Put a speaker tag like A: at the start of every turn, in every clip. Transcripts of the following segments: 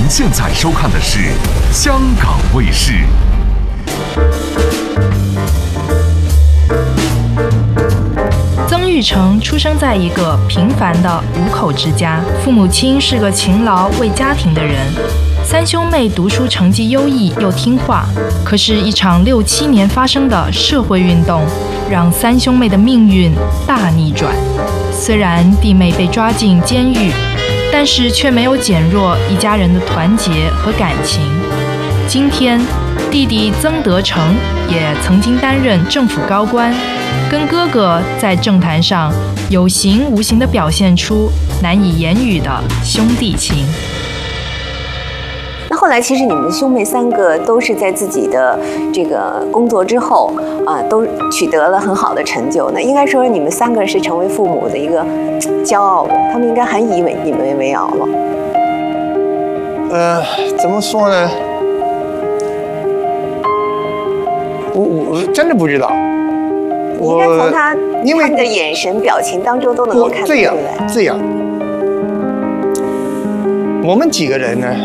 A: 现在收看的是香港卫视。
B: 曾钰成出生在一个平凡的5口之家，父母亲是个勤劳为家庭的人。三兄妹读书成绩优异又听话，可是，一场6、7年发生的社会运动，让三兄妹的命运大逆转。虽然弟妹被抓进监狱，但是却没有减弱一家人的团结和感情。今天，弟弟曾德成也曾经担任政府高官，跟哥哥在政坛上有形无形地表现出难以言语的兄弟情。
C: 那后来，其实你们兄妹3个都是在自己的这个工作之后都取得了很好的成就。那应该说，你们3个是成为父母的一个骄傲的，他们应该很以你们为傲了。
D: 怎么说呢？我真的不知道。
C: 应该从他们的眼神、表情当中都能够看得出来。
D: 这样，我们几个人呢，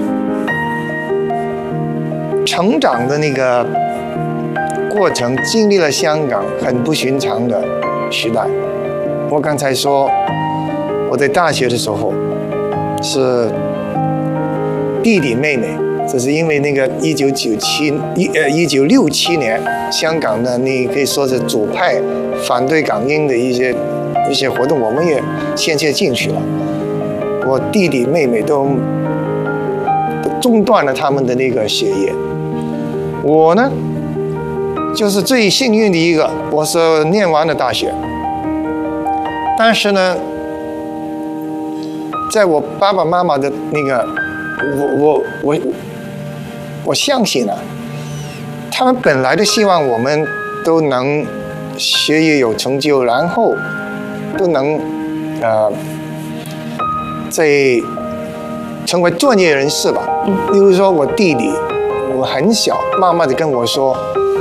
D: 成长的那个过程，经历了香港很不寻常的时代。我刚才说，我在大学的时候是弟弟妹妹，这是因为那个1967年香港的你可以说是主派反对港英的一些活动，我们也先进去了。我弟弟妹妹都中断了他们的那个学业。我呢，就是最幸运的一个，我是念完了大学。但是呢，在我爸爸妈妈的那个，我相信啊，他们本来的希望我们都能学业有成就，然后都能在成为专业人士吧。例如说我弟弟，我很小，妈妈就跟我说，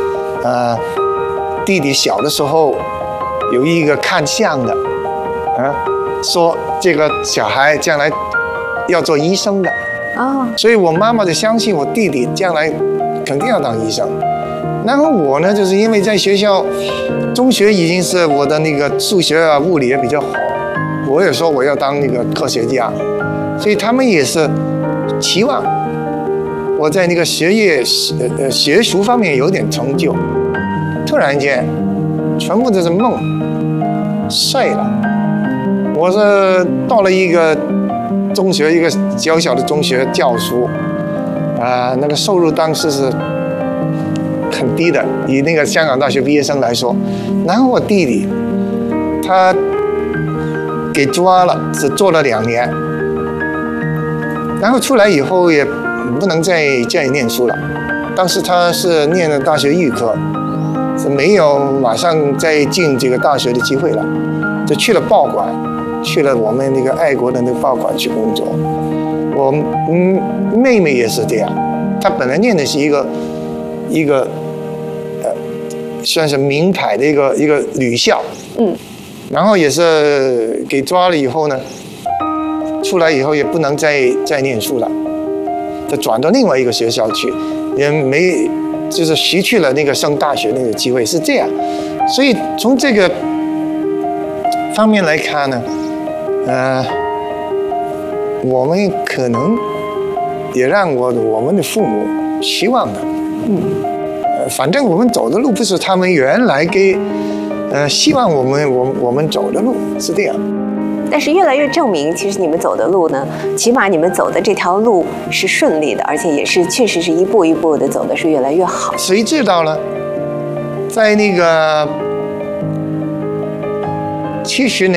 D: 弟弟小的时候有一个看相的，说这个小孩将来要做医生的。所以我妈妈就相信我弟弟将来肯定要当医生。然后我呢，就是因为在学校中学已经是我的那个数学啊、物理也比较好，我也说我要当那个科学家，所以他们也是期望我在那个学术方面有点成就。突然间，全部都是梦碎了。我是到了一个中学，一个小小的中学教书，那个收入当时是很低的，以那个香港大学毕业生来说。然后我弟弟他给抓了，只做了2年，然后出来以后也不能再念书了。当时他是念了大学预科，是没有马上再进这个大学的机会了，就去了报馆，去了我们那个爱国的那个报馆去工作。我妹妹也是这样，她本来念的是一个算是名牌的一个女校，然后也是给抓了以后呢，出来以后也不能再念书了，就转到另外一个学校去，也没就是失去了那个上大学那个机会，是这样。所以从这个方面来看呢，我们可能也让我们的父母期望的，反正我们走的路不是他们原来希望我们走的路，是这样。
C: 但是越来越证明，其实你们走的路呢，起码你们走的这条路是顺利的，而且也是确实是一步一步的走的是越来越好。
D: 谁知道呢？在那个70年。